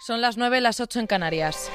Son las 9, las 8 en Canarias.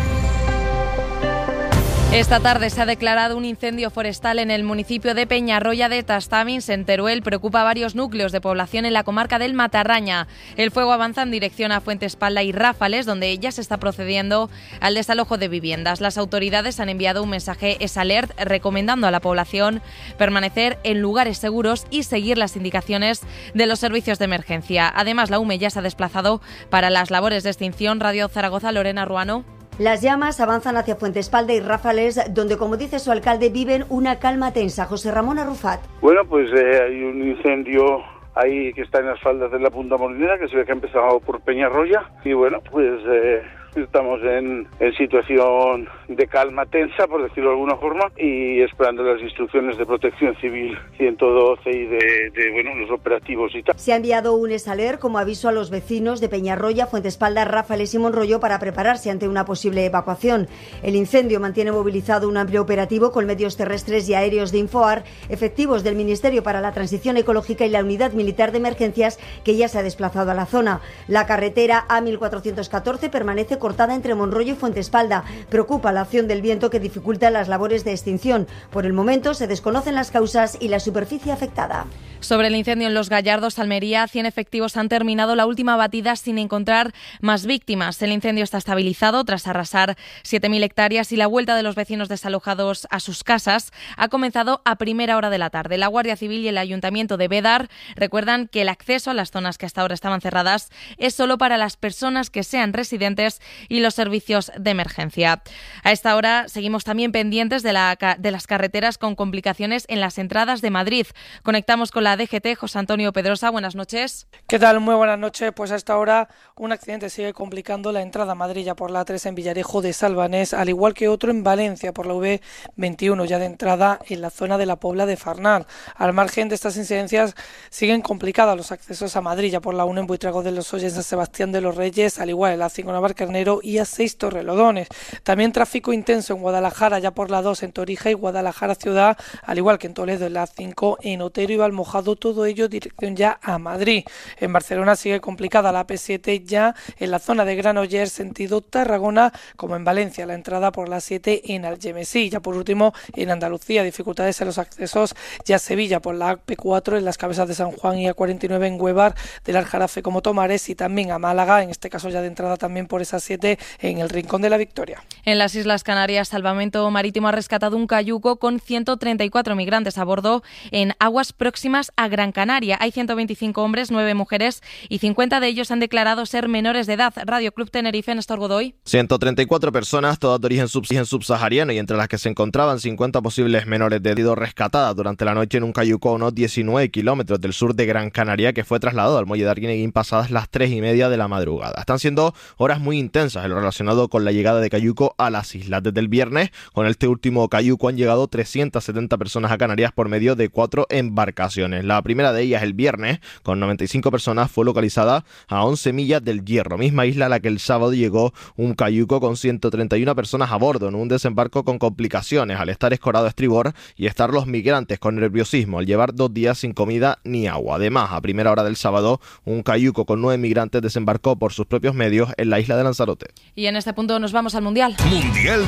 Esta tarde se ha declarado un incendio forestal en el municipio de Peñarroya de Tastavins, en Teruel. Preocupa a varios núcleos de población en la comarca del Matarraña. El fuego avanza en dirección a Fuentespalda y Ráfales, donde ya se está procediendo al desalojo de viviendas. Las autoridades han enviado un mensaje SALERT recomendando a la población permanecer en lugares seguros y seguir las indicaciones de los servicios de emergencia. Además, la UME ya se ha desplazado para las labores de extinción. Radio Zaragoza, Lorena Ruano. Las llamas avanzan hacia Fuentespalda y Ráfales, donde, como dice su alcalde, viven una calma tensa. José Ramón Arrufat. Bueno, pues hay un incendio ahí que está en las faldas de la Punta Molinera, que se ve que ha empezado por Peñarroya. Y bueno, pues estamos en situación de calma tensa, por decirlo de alguna forma, y esperando las instrucciones de Protección Civil 112 y de los operativos y tal. Se ha enviado un SALERT como aviso a los vecinos de Peñarroya, Fuentespalda, Ráfales y Monroyo para prepararse ante una posible evacuación. El incendio mantiene movilizado un amplio operativo con medios terrestres y aéreos de Infoar, efectivos del Ministerio para la Transición Ecológica y la Unidad Militar de Emergencias, que ya se ha desplazado a la zona. La carretera A1414 permanece cortada entre Monroyo y Fuentespalda. Preocupa la acción del viento que dificulta las labores de extinción. Por el momento se desconocen las causas y la superficie afectada. Sobre el incendio en Los Gallardos, Almería, 100 efectivos han terminado la última batida sin encontrar más víctimas. El incendio está estabilizado tras arrasar 7.000 hectáreas y la vuelta de los vecinos desalojados a sus casas ha comenzado a primera hora de la tarde. La Guardia Civil y el Ayuntamiento de Bédar recuerdan que el acceso a las zonas que hasta ahora estaban cerradas es solo para las personas que sean residentes y los servicios de emergencia. A esta hora seguimos también pendientes de las carreteras con complicaciones en las entradas de Madrid. Conectamos con la DGT. José Antonio Pedrosa, buenas noches. ¿Qué tal? Muy buenas noches. Pues a esta hora un accidente sigue complicando la entrada a Madrid ya por la A3 en Villarejo de Salvanés, al igual que otro en Valencia por la V21, ya de entrada en la zona de la Pobla de Farnal. Al margen de estas incidencias siguen complicados los accesos a Madrid ya por la 1 en Buitrago de los Olles, San Sebastián de los Reyes, al igual en la 5 Navarcarnero y A6 Torrelodones. También tráfico intenso en Guadalajara ya por la 2 en Torija y Guadalajara Ciudad, al igual que en Toledo en la 5 en Otero y Valmojado, todo ello dirección ya a Madrid. En Barcelona sigue complicada la P7 ya en la zona de Granollers sentido Tarragona, como en Valencia la entrada por la 7 en Algemesí. Ya por último en Andalucía dificultades en los accesos ya a Sevilla por la AP4 en las Cabezas de San Juan y A49 en Huevar, del Aljarafe como Tomares, y también a Málaga, en este caso ya de entrada también por esa 7 en el Rincón de la Victoria. En las Islas Canarias, Salvamento Marítimo ha rescatado un cayuco con 134 migrantes a bordo en aguas próximas a Gran Canaria. Hay 125 hombres, 9 mujeres y 50 de ellos han declarado ser menores de edad. Radio Club Tenerife, Néstor Godoy. 134 personas, todas de origen subsahariano, y entre las que se encontraban 50 posibles menores de edad rescatadas durante la noche en un cayuco a unos 19 kilómetros del sur de Gran Canaria, que fue trasladado al muelle de Arguineguín pasadas las 3:30 de la madrugada. Están siendo horas muy intensas en lo relacionado con la llegada de cayuco a las islas. Desde el viernes, con este último cayuco han llegado 370 personas a Canarias por medio de 4 embarcaciones. La primera de ellas, el viernes, con 95 personas, fue localizada a 11 millas del Hierro, misma isla a la que el sábado llegó un cayuco con 131 personas a bordo en un desembarco con complicaciones al estar escorado a estribor y estar los migrantes con nerviosismo al llevar 2 días sin comida ni agua. Además, a primera hora del sábado, un cayuco con 9 migrantes desembarcó por sus propios medios en la isla de Lanzarote. Y en este punto nos vamos al Mundial. Mundial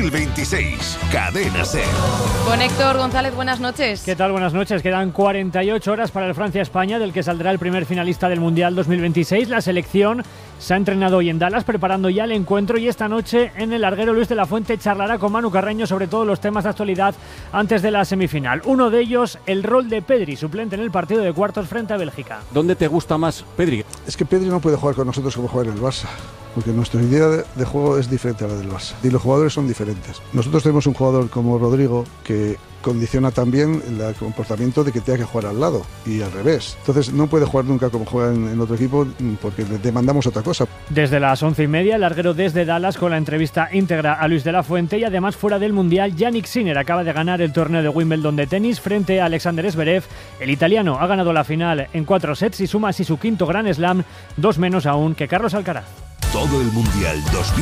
2026, Cadena SER. Con Héctor González, buenas noches. ¿Qué tal? Buenas noches. Quedan 48 horas para el Francia-España, del que saldrá el primer finalista del Mundial 2026. La selección se ha entrenado hoy en Dallas, preparando ya el encuentro, y esta noche en el larguero Luis de la Fuente charlará con Manu Carreño sobre todos los temas de actualidad antes de la semifinal. Uno de ellos, el rol de Pedri, suplente en el partido de cuartos frente a Bélgica. ¿Dónde te gusta más Pedri? Es que Pedri no puede jugar con nosotros como juega en el Barça, porque nuestra idea de juego es diferente a la del Barça y los jugadores son diferentes. Nosotros tenemos un jugador como Rodrigo que condiciona también el comportamiento de que tenga que jugar al lado y al revés. Entonces no puede jugar nunca como juega en otro equipo porque le demandamos otra cosa. Desde las 11:30, el larguero desde Dallas con la entrevista íntegra a Luis de la Fuente. Y además, fuera del Mundial, Yannick Sinner acaba de ganar el torneo de Wimbledon de tenis frente a Alexander Zverev. El italiano ha ganado la final en 4 sets y suma así su quinto Grand Slam, 2 menos aún que Carlos Alcaraz. Todo el Mundial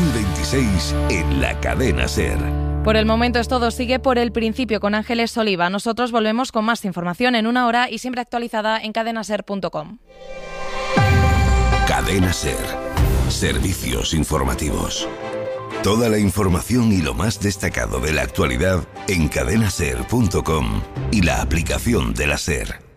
2026 en la Cadena SER. Por el momento es todo. Sigue Por el Principio con Ángeles Oliva. Nosotros volvemos con más información en una hora y siempre actualizada en cadenaser.com. Cadena SER. Servicios informativos. Toda la información y lo más destacado de la actualidad en cadenaser.com y la aplicación de la SER.